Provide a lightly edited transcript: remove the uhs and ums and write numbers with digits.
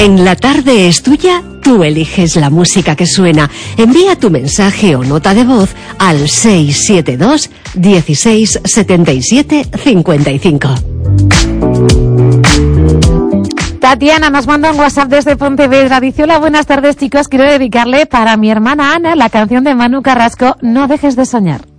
En La Tarde es Tuya, tú eliges la música que suena. Envía tu mensaje o nota de voz al 672 16 77 55. Tatiana nos manda un WhatsApp desde Pontevedra. Dice: hola, buenas tardes, chicos. Quiero dedicarle para mi hermana Ana la canción de Manu Carrasco, No dejes de soñar.